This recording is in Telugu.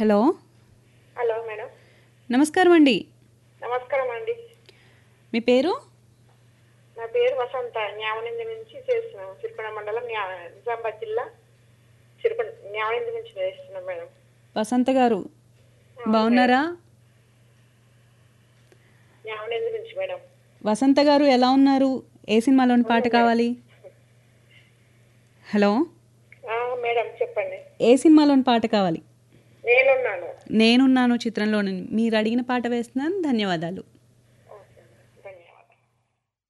హలో. Hello madam. నమస్కారం అండి. నమస్కారం అండి. మీ పేరు? నా పేరు వసంత. న్యావనింది నుంచి చేస్తున్నాం. సిరికొండ మండలం నిజామాబాద్ జిల్లా న్యావనింది నుంచి చేస్తున్నాం మేడం. వసంత గారు అవును బాగున్నారా? న్యావనింది నుంచి మేడం. వసంత గారు ఎలా ఉన్నారు? ఏ సినిమాలోని పాట అవును కావాలి? హలో, మేడం చెప్పండి. ఏ సినిమాలోని పాట కావాలి? నేనున్నాను. నేనున్నాను చిత్రంలోని మీరు అడిగిన పాట వేస్తున్నాను. ధన్యవాదాలు.